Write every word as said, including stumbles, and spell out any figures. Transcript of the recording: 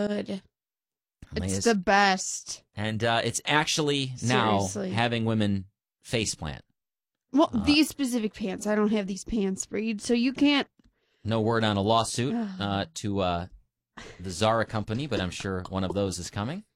good. It's Latest. the best. And uh, it's actually now Seriously. having women faceplant. Well, Uh, these specific pants. I don't have these pants, Reed, so you can't. No word on a lawsuit uh, to uh, the Zara company, but I'm sure one of those is coming.